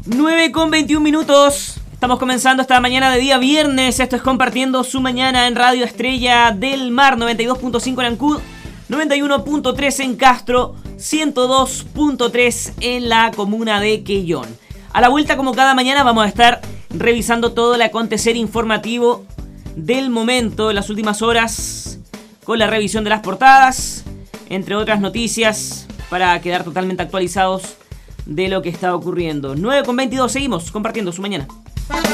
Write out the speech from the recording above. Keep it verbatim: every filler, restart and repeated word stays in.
nueve con veintiún minutos. Estamos comenzando esta mañana de día viernes. Esto es Compartiendo su Mañana en Radio Estrella del Mar, noventa y dos punto cinco en Ancud, noventa y uno punto tres en Castro, ciento dos punto tres en la comuna de Quellón. A la vuelta, como cada mañana, vamos a estar revisando todo el acontecer informativo del momento, en las últimas horas, con la revisión de las portadas, entre otras noticias, para quedar totalmente actualizados de lo que está ocurriendo. nueve con veintidós, seguimos compartiendo su mañana.